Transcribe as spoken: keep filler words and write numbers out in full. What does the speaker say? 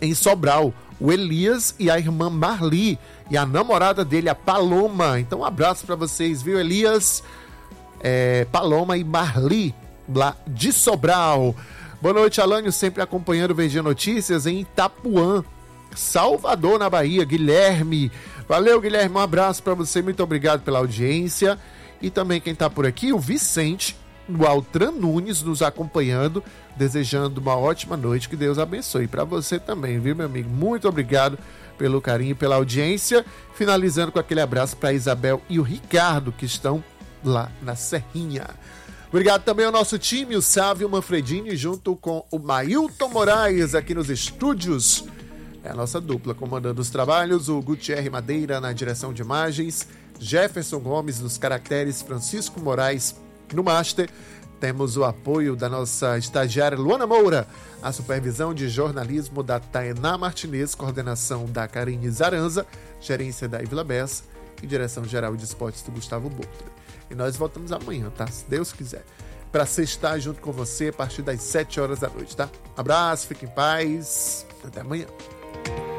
em Sobral, o Elias e a irmã Marli, e a namorada dele, a Paloma. Então um abraço para vocês, viu, Elias, é, Paloma e Marli, lá de Sobral. Boa noite, Alânio, sempre acompanhando o Verdinha Notícias em Itapuã, Salvador, na Bahia. Guilherme, valeu, Guilherme, um abraço para você, muito obrigado pela audiência. E também quem tá por aqui, o Vicente, o Altran Nunes, nos acompanhando, desejando uma ótima noite, que Deus abençoe. Para você também, viu, meu amigo? Muito obrigado pelo carinho e pela audiência. Finalizando com aquele abraço para Isabel e o Ricardo, que estão lá na Serrinha. Obrigado também ao nosso time, o Sávio Manfredini, junto com o Mailton Moraes, aqui nos estúdios. É a nossa dupla comandando os trabalhos, o Gutierre Madeira na direção de imagens, Jefferson Gomes nos caracteres, Francisco Moraes no master. Temos o apoio da nossa estagiária Luana Moura, a supervisão de jornalismo da Taená Martinez, coordenação da Karine Zaranza, gerência da Ivila Bessa e direção geral de esportes do Gustavo Botra. E nós voltamos amanhã, tá? Se Deus quiser. Para sextar junto com você a partir das sete horas da noite, tá? Abraço, fique em paz. Até amanhã.